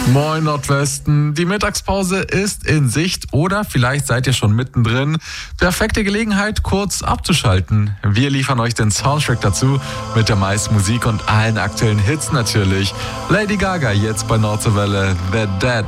Moin Nordwesten, die Mittagspause ist in Sicht oder vielleicht seid ihr schon mittendrin. Perfekte Gelegenheit, kurz abzuschalten. Wir liefern euch den Soundtrack dazu mit der meisten Musik und allen aktuellen Hits natürlich. Lady Gaga jetzt bei Nordwelle, The Dead.